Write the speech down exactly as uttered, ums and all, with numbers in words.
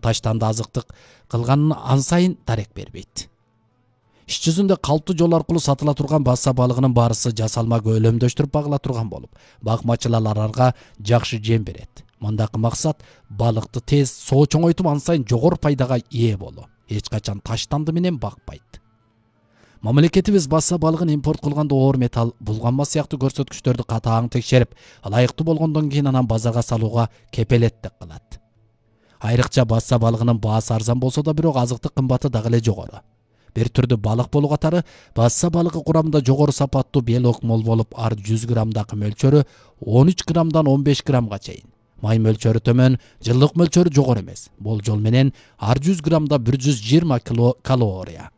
таштанды азыктык кылганын ан сайын дарек бербейт. Иш жүзүндө калптуу жол аркылуу сатыла турган басса балыгынын баарысы жасалма өлөмдөштүрүп багыла турган болуп, багмачылар аларга жакшы жем берет. Мындагы максат балыкты тез соо чоңойтуп ан сайын жогору пайдага ээ болуу. Эч качан таштанды менен бакпайт. Мамлекетибиз басса балыгын импорт кылганда оор металл, булганма сыяктуу көрсөткүчтөрдү катаң текшерип, ылайыктуу болгондон кийин анан базарга салууга кепелеттик кылат. Айрыкча басса балыгынын баасы арзан болсо да бирок азыктык кымбаты дагы эле жогору. Бир түрдүү балык болуу катары басса балыгы курамында жогору сапаттуу белок мол болуп, ар жүз граммдагы мөлчөрү он үч граммдан он беш граммга чейин. Май мөлчөрү төмөн, жылдык мөлчөрү жогору эмес. Болжол менен ар жүз граммда бир жүз жыйырма килокалория.